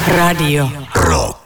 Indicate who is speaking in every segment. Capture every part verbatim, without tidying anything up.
Speaker 1: Radio
Speaker 2: Rock.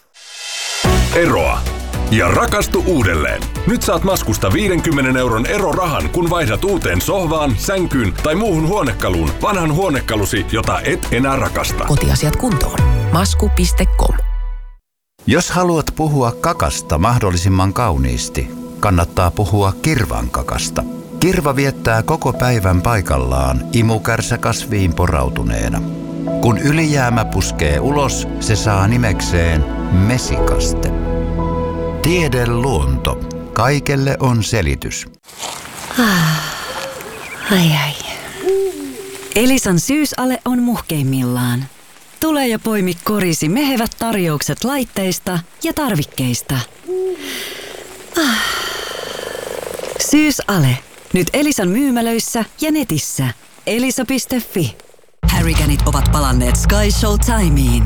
Speaker 2: Eroa ja rakastu uudelleen. Nyt saat Maskusta viidenkymmenen euron erorahan, kun vaihdat uuteen sohvaan, sänkyyn tai muuhun huonekaluun vanhan huonekalusi, jota et enää rakasta.
Speaker 1: Kotiasiat kuntoon. Masku piste com.
Speaker 3: Jos haluat puhua kakasta mahdollisimman kauniisti, kannattaa puhua kirvan kakasta. Kirva viettää koko päivän paikallaan imukärsä kasviin porautuneena. Kun ylijäämä puskee ulos, se saa nimekseen mesikaste. Tiede luonto. Kaikelle on selitys.
Speaker 4: Ai ai. Elisan syysale on muhkeimmillaan. Tule ja poimi korisi mehevät tarjoukset laitteista ja tarvikkeista. Ah. Syysale. Nyt Elisan myymälöissä ja netissä. elisa piste fi. Harrycanit ovat palanneet Sky Showtimeen.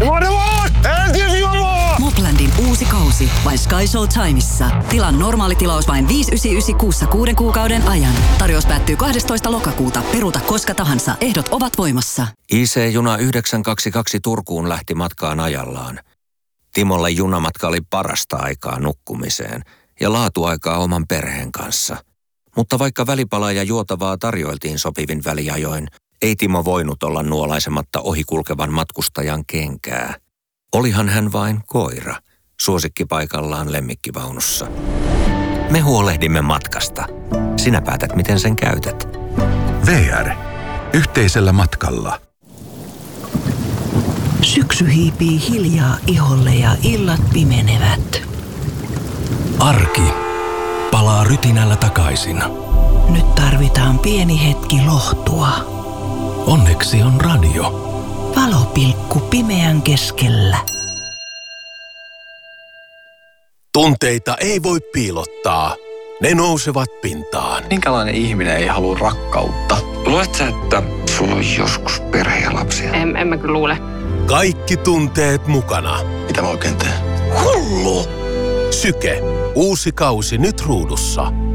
Speaker 4: Moplandin uusi kausi vain Sky Showtimeissa. Tilan normaali tilaus vain viisi yhdeksänsataayhdeksänkymmentäyhdeksän kuussa kuuden kuukauden ajan. Tarjous päättyy kahdestoista lokakuuta. Peruuta koska tahansa. Ehdot ovat voimassa.
Speaker 5: I C-juna yhdeksän kaksi kaksi Turkuun lähti matkaan ajallaan. Timolle junamatka oli parasta aikaa nukkumiseen ja laatuaikaa oman perheen kanssa. Mutta vaikka välipalaa ja juotavaa tarjoiltiin sopivin väliajoin, ei Timo voinut olla nuolaisematta ohikulkevan matkustajan kenkää. Olihan hän vain koira, suosikki paikallaan lemmikkivaunussa. Me huolehdimme matkasta. Sinä päätät, miten sen käytät.
Speaker 2: V R. Yhteisellä matkalla.
Speaker 6: Syksy hiipii hiljaa iholle ja illat pimenevät.
Speaker 7: Arki palaa rytinällä takaisin.
Speaker 6: Nyt tarvitaan pieni hetki lohtua.
Speaker 7: Onneksi on radio.
Speaker 6: Valopilkku pimeän keskellä.
Speaker 8: Tunteita ei voi piilottaa. Ne nousevat pintaan.
Speaker 9: Minkälainen ihminen ei halua rakkautta?
Speaker 10: Luuletko sä, että sulla on joskus perhe ja lapsia?
Speaker 11: En, en mä kyllä luule.
Speaker 8: Kaikki tunteet mukana.
Speaker 10: Mitä mä oikein teen?
Speaker 8: Hullu! Syke. Uusi kausi nyt ruudussa.